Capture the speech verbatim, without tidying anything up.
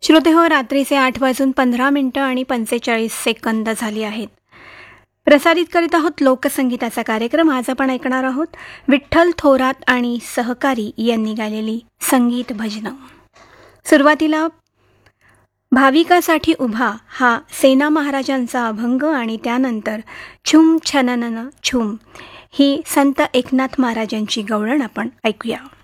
श्रोते हो, रात्रीचे आठ वाजून पंधरा मिनटं आणि पंचेचाळीस सेकंद झाली आहेत. प्रसारित करीत आहोत लोकसंगीताचा कार्यक्रम. आज आपण ऐकणार आहोत विठ्ठल थोरात आणि सहकारी यांनी गायलेली संगीत भजनं. सुरुवातीला भाविकासाठी उभा हा सेना महाराजांचा अभंग आणि त्यानंतर छुम छननन छुम ही संत एकनाथ महाराजांची गवळण आपण ऐकूया.